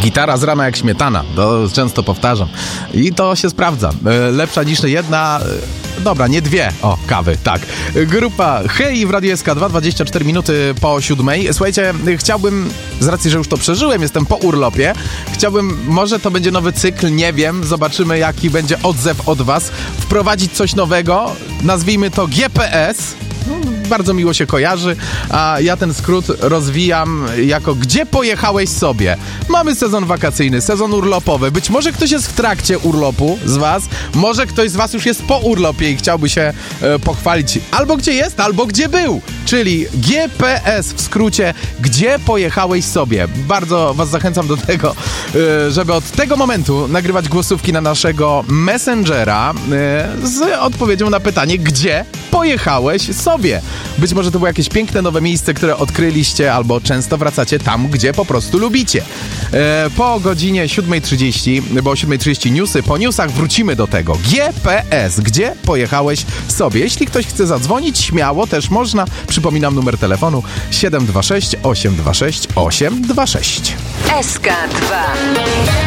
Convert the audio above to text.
Gitara z rana jak śmietana, to często powtarzam. I to się sprawdza. Lepsza niż jedna... Dobra, nie dwie. O, kawy, tak. Grupa Hej w Radiu SK2, 24 minuty po 7:00. Słuchajcie, chciałbym, z racji, że już to przeżyłem, jestem po urlopie, może to będzie nowy cykl, nie wiem, zobaczymy jaki będzie odzew od was, wprowadzić coś nowego, nazwijmy to GPS. Bardzo miło się kojarzy, a ja ten skrót rozwijam jako gdzie pojechałeś sobie. Mamy sezon wakacyjny, sezon urlopowy. Być może ktoś jest w trakcie urlopu z was, może ktoś z was już jest po urlopie i chciałby się pochwalić albo gdzie jest, albo gdzie był. Czyli GPS w skrócie, gdzie pojechałeś sobie. Bardzo was zachęcam do tego, żeby od tego momentu nagrywać głosówki na naszego Messengera z odpowiedzią na pytanie, gdzie pojechałeś sobie. Być może to było jakieś piękne nowe miejsce, które odkryliście albo często wracacie tam, gdzie po prostu lubicie. Po godzinie 7:30, bo o 7:30 newsy, po newsach wrócimy do tego. GPS, gdzie pojechałeś sobie. Jeśli ktoś chce zadzwonić, śmiało też można. Przypominam numer telefonu 726 826 826. SK2